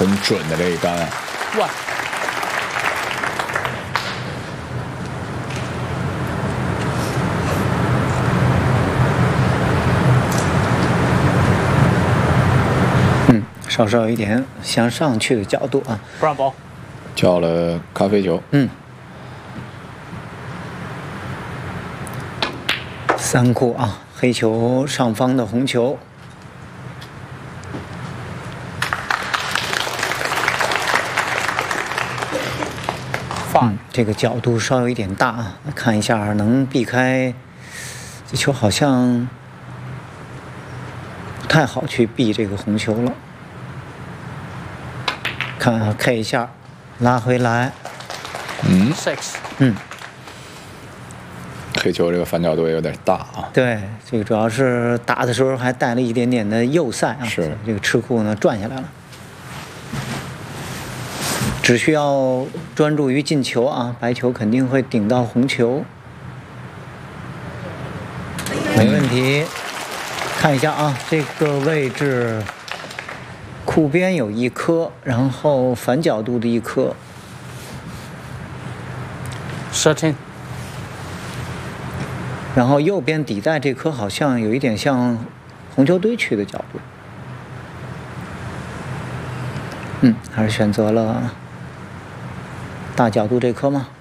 很准的这一杆啊。 哇！ 稍稍有一点向上去的角度啊。 不让保。 叫了咖啡球。 3库啊，黑球上方的红球。这个角度稍有一点大啊，看一下能避开。这球好像不太好去避这个红球了。看啊 ，K 一下，拉回来。 6。 黑球这个反角度也有点大啊。 对，这个主要是打的时候还带了一点点的右塞啊。 是这个吃库呢转下来了。只需要专注于进球啊，白球肯定会顶到红球。没问题。看一下啊，这个位置库边有1颗，然后反角度的1颗。 13。 然后右边底带这颗好像有一点像红球堆去的角度。还是选择了大角度这颗吗？